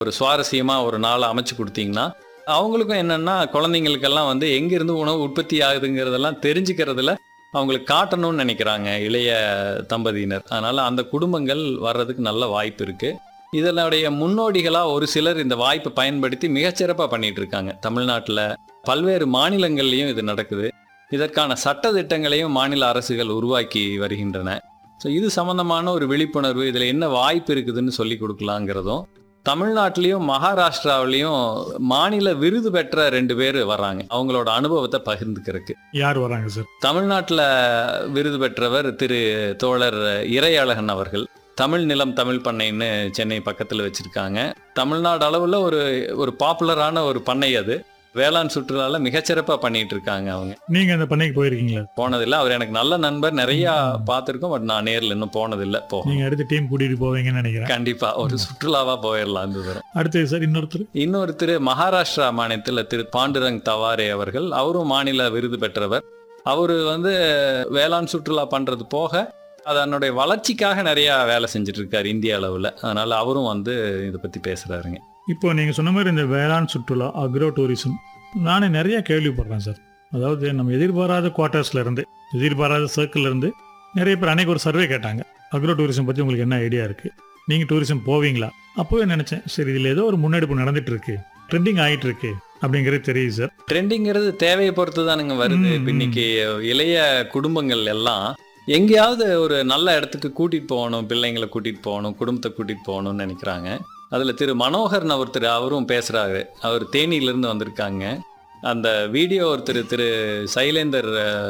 ஒரு சுவாரஸ்யமாக ஒரு நாளை அமைச்சு கொடுத்தீங்கன்னா அவங்களுக்கும் என்னென்னா குழந்தைங்களுக்கெல்லாம் வந்து எங்கேருந்து உணவு உற்பத்தி ஆகுதுங்கிறதெல்லாம் தெரிஞ்சுக்கிறதுல அவங்களுக்கு காட்டணும்னு நினைக்கிறாங்க இளைய தம்பதியினர். அதனால் அந்த குடும்பங்கள் வர்றதுக்கு நல்ல வாய்ப்பு இருக்குது. இதனுடைய முன்னோடிகளாக ஒரு சிலர் இந்த வாய்ப்பை பயன்படுத்தி மிகச்சிறப்பாக பண்ணிகிட்டு இருக்காங்க. தமிழ்நாட்டில் பல்வேறு மாநிலங்கள்லேயும் இது நடக்குது. இதற்கான சட்ட திட்டங்களையும் மாநில அரசுகள் உருவாக்கி வருகின்றன. ஸோ இது சம்மந்தமான ஒரு விழிப்புணர்வு, இதில் என்ன வாய்ப்பு இருக்குதுன்னு சொல்லி கொடுக்கலாங்கிறதும், தமிழ்நாட்டிலையும் மகாராஷ்டிராவிலையும் மாநில விருது பெற்ற 2 பேர் வர்றாங்க அவங்களோட அனுபவத்தை பகிர்ந்துக்கிறதுக்கு. யார் வராங்க சார்? தமிழ்நாட்டில் விருது பெற்றவர் திரு தோழர் இறையழகன் அவர்கள். தமிழ் நிலம் தமிழ் பண்ணைன்னு சென்னை பக்கத்தில் வச்சுருக்காங்க. தமிழ்நாடு அளவில் ஒரு பாப்புலரான ஒரு பண்ணை. அது வேளாண் சுற்றுலாவில் மிகச்சிறப்பாக பண்ணிட்டு இருக்காங்க அவங்க. நீங்கள் அந்த பண்ணைக்கு போயிருக்கீங்களா? போனதில்லை. அவர் எனக்கு நல்ல நண்பர், நிறையா பார்த்துருக்கோம். பட் நான் நேரில் இன்னும் போனதில்லை. நீங்கள் அடுத்த டீம் கூட்டிகிட்டு போவீங்கன்னு நினைக்கிறேன். கண்டிப்பாக ஒரு சுற்றுலாவாக போயிடலாம். இந்த தூரம். அடுத்தது சார் இன்னொருத்தர் மகாராஷ்டிரா மாநிலத்தில் திரு பாண்டுரங் தவாரே அவர்கள். அவரும் மாநில விருது பெற்றவர். அவர் வந்து வேளாண் சுற்றுலா பண்ணுறது போக அதனுடைய வளர்ச்சிக்காக நிறையா வேலை செஞ்சுட்டு இருக்காரு இந்திய அளவில். அதனால் அவரும் வந்து இதை பற்றி பேசுகிறாருங்க. இப்போ நீங்கள் சொன்ன மாதிரி இந்த வேளாண் சுற்றுலா, அக்ரோ டூரிசம், நானே நிறைய கேள்விப்படுறேன் சார். அதாவது நம்ம எதிர்பாராத குவார்ட்டர்ஸ்லேருந்து, எதிர்பாராத சர்க்கிள்லேருந்து நிறைய பேர் அன்றைக்கி ஒரு சர்வே கேட்டாங்க, அக்ரோ டூரிசம் பற்றி உங்களுக்கு என்ன ஐடியா இருக்குது, நீங்கள் டூரிசம் போவீங்களா? அப்போவே நினச்சேன், சரி இதில் ஏதோ ஒரு முன்னெடுப்பு நடந்துட்டு இருக்கு, ட்ரெண்டிங் ஆகிட்டு இருக்கு அப்படிங்கிறது தெரியுது சார். ட்ரெண்டிங்கிறது தேவையை பொறுத்து தானுங்க வருது. இன்னைக்கு இளைய குடும்பங்கள் எல்லாம் எங்கேயாவது ஒரு நல்ல இடத்துக்கு கூட்டிகிட்டு போகணும், பிள்ளைங்களை கூட்டிகிட்டு போகணும், குடும்பத்தை கூட்டிகிட்டு போகணும்னு நினைக்கிறாங்க. அதில் திரு மனோகர்னு ஒருத்தர் அவரும் பேசுகிறாரு. அவர் தேனியிலேருந்து வந்திருக்காங்க. அந்த வீடியோ திரு சைலேந்தர்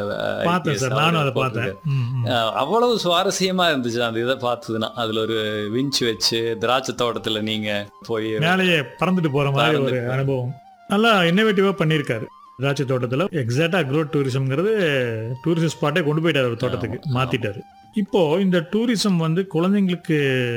அவ்வளவு சுவாரஸ்யமாக இருந்துச்சு. அந்த இதை பார்த்ததுன்னா அதில் ஒரு விஞ்ச் வச்சு திராட்சை தோட்டத்தில் நீங்கள் போய் மேலேயே பறந்துட்டு போகிற மாதிரி ஒரு அனுபவம் நல்லா இன்னோவேட்டிவாக பண்ணியிருக்காரு. திராட்சை தோட்டத்தில் எக்ஸாக்டாக அக்ரோ டூரிசம்ங்கிறது டூரிஸ்ட் ஸ்பாட்டே கொண்டு போயிட்டார், ஒரு தோட்டத்துக்கு மாற்றிட்டாரு. இப்போ இந்த டூரிசம் வந்து குழந்தைங்களுக்கு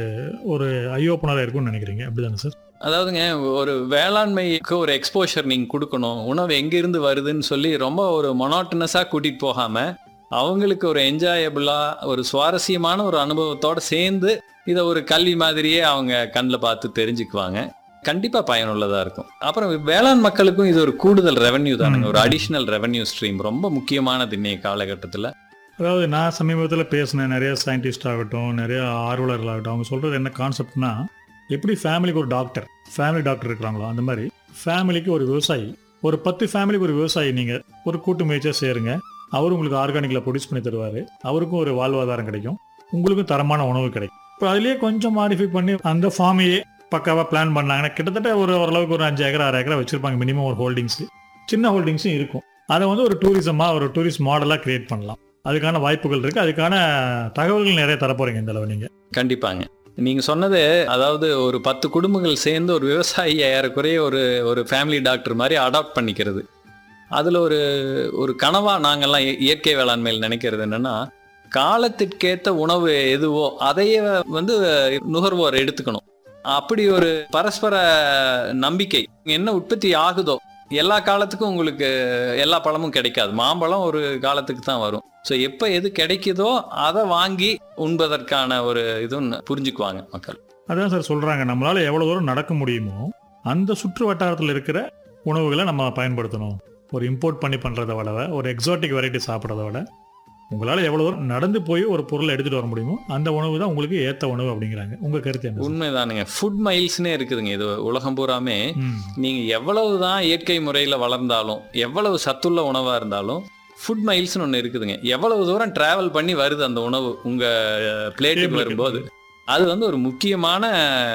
ஒரு ஐ ஓப்பனராக இருக்கும்னு நினைக்கிறீங்க, அப்படிதானே சார்? அதாவதுங்க, ஒரு வேளாண்மைக்கு ஒரு எக்ஸ்போஷர் நீங்கள் கொடுக்கணும். உணவு எங்கேருந்து வருதுன்னு சொல்லி ரொம்ப ஒரு மொனாட்டனஸாக கூட்டிகிட்டு போகாமல் அவங்களுக்கு ஒரு என்ஜாயபிளாக ஒரு சுவாரஸ்யமான ஒரு அனுபவத்தோடு சேர்ந்து இதை ஒரு கல்வி மாதிரியே அவங்க கண்ணில் பார்த்து தெரிஞ்சுக்குவாங்க. கண்டிப்பாக பயனுள்ளதாக இருக்கும். அப்புறம் வேளாண் மக்களுக்கும் இது ஒரு கூடுதல் ரெவன்யூ தானுங்க, ஒரு அடிஷ்னல் ரெவன்யூ ஸ்ட்ரீம். ரொம்ப முக்கியமானது இன்னைய காலகட்டத்தில். அதாவது நான் சமீபத்தில் பேசினேன் நிறைய சயின்டிஸ்ட் ஆகட்டும், நிறைய ஆர்வலர்களாகட்டும், அவங்க சொல்கிறது என்ன கான்செப்ட்னா, எப்படி ஃபேமிலிக்கு ஒரு டாக்டர், ஃபேமிலி டாக்டர் இருக்கிறாங்களோ அந்த மாதிரி ஃபேமிலிக்கு ஒரு விவசாயி, ஒரு 10 ஃபேமிலிக்கு ஒரு விவசாயி நீங்கள் ஒரு கூட்டு முயற்சியாக சேருங்க. அவர் உங்களுக்கு ஆர்கானிக்கில் ப்ரொடியூஸ் பண்ணி தருவார். அவருக்கும் ஒரு வாழ்வாதாரம் கிடைக்கும், உங்களுக்கும் தரமான உணவு கிடைக்கும். இப்போ அதுலேயே கொஞ்சம் மாடிஃபை பண்ணி அந்த ஃபார்மையே பக்காவாக பிளான் பண்ணாங்கன்னா கிட்டத்தட்ட ஓரளவுக்கு ஒரு 5 ஏக்கர் 6 ஏக்கரா வச்சுருப்பாங்க மினிமம். ஒரு ஹோல்டிங்ஸு, சின்ன ஹோல்டிங்ஸும் இருக்கும். அதை வந்து ஒரு டூரிசமாக, ஒரு டூரிஸ்ட் மாடலாக கிரியேட் பண்ணலாம். அதுக்கான வாய்ப்புகள் இருக்குது. அதுக்கான தகவல்கள் நிறைய தரப்போறீங்க இந்த அளவு நீங்கள். கண்டிப்பாங்க. நீங்கள் சொன்னது, அதாவது ஒரு 10 குடும்பங்கள் சேர்ந்து ஒரு விவசாயி ஏறக்குறைய ஒரு ஃபேமிலி டாக்டர் மாதிரி அடாப்ட் பண்ணிக்கிறது. அதில் ஒரு கனவாக நாங்கள்லாம் இயற்கை வேளாண்மையில் நினைக்கிறது என்னென்னா, காலத்திற்கேற்ற உணவு எதுவோ அதையே வந்து நுகர்வோர் எடுத்துக்கணும். அப்படி ஒரு பரஸ்பர நம்பிக்கை. என்ன உற்பத்தி ஆகுதோ எல்லா காலத்துக்கும் உங்களுக்கு எல்லா பழமும் கிடைக்காது. மாம்பழம் ஒரு காலத்துக்கு தான் வரும். ஸோ எப்போ எது கிடைக்குதோ அதை வாங்கி உண்பதற்கான ஒரு இதுவும் புரிஞ்சுக்குவாங்க மக்கள். அதான் சார் சொல்கிறாங்க, நம்மளால் எவ்வளோ தூரம் நடக்க முடியுமோ அந்த சுற்று வட்டாரத்தில் இருக்கிற உணவுகளை நம்ம பயன்படுத்தணும். ஒரு இம்போர்ட் பண்ணி பண்ணுறதை விட, ஒரு எக்ஸாட்டிக் வெரைட்டி சாப்பிட்றத விட, உங்களால் எவ்வளோ தூரம் நடந்து போய் ஒரு பொருளை எடுத்துகிட்டு வர முடியுமோ அந்த உணவு தான் உங்களுக்கு ஏற்ற உணவு அப்படிங்கிறாங்க. உங்கள் கருத்து என்ன? உண்மைதானுங்க. ஃபுட் மைல்ஸ்னே இருக்குதுங்க. இது உலகம் பூராமே நீங்கள் எவ்வளவு தான் இயற்கை முறையில் வளர்ந்தாலும், எவ்வளவு சத்துள்ள உணவாக இருந்தாலும் ஃபுட் மைல்ஸ்னு ஒன்று இருக்குதுங்க. எவ்வளவு தூரம் ட்ராவல் பண்ணி வருது அந்த உணவு உங்கள் பிளேட்டுக்கு வரும்போது, அது வந்து ஒரு முக்கியமான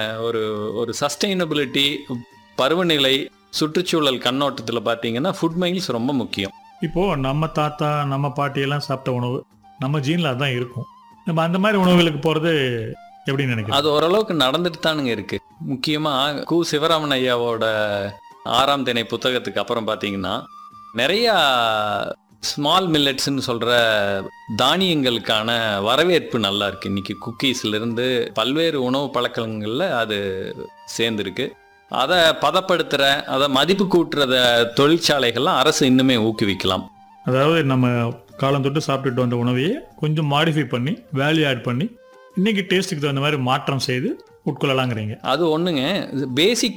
ஒரு சஸ்டைனபிலிட்டி, பருவநிலை, சுற்றுச்சூழல் கண்ணோட்டத்தில் பார்த்தீங்கன்னா ஃபுட் மைல்ஸ் ரொம்ப முக்கியம். இப்போது நம்ம தாத்தா நம்ம பாட்டியெல்லாம் சாப்பிட்ட உணவு நம்ம ஜீனில் அதுதான் இருக்கும். நம்ம அந்த மாதிரி உணவுகளுக்கு போகிறது எப்படி நினைக்கிறோம்? அது ஓரளவுக்கு நடந்துட்டு தானுங்க இருக்குது. முக்கியமாக கு. சிவராமன் ஐயாவோட 6ஆம் திணை புத்தகத்துக்கு அப்புறம் பார்த்தீங்கன்னா நிறையா ஸ்மால் மில்லட்ஸ்ன்னு சொல்கிற தானியங்களுக்கான வரவேற்பு நல்லா இருக்குது. இன்றைக்கி குக்கீஸ்லேருந்து பல்வேறு உணவு பழக்கங்களில் அது சேர்ந்துருக்கு. அதை பதப்படுத்துகிற, அதை மதிப்பு கூட்டுறத தொழிற்சாலைகள்லாம் அரசு இன்னுமே ஊக்குவிக்கலாம். அதாவது நம்ம காலம் தொட்டு சாப்பிட்டுட்டு வந்த உணவையே கொஞ்சம் மாடிஃபை பண்ணி, வேல்யூ ஆட் பண்ணி, இன்றைக்கி டேஸ்ட்டுக்கு தகுந்த மாதிரி மாற்றம் செய்து உட்கொள்ளலாங்கிறீங்க. அது ஒண்ணுங்க. பேசிக்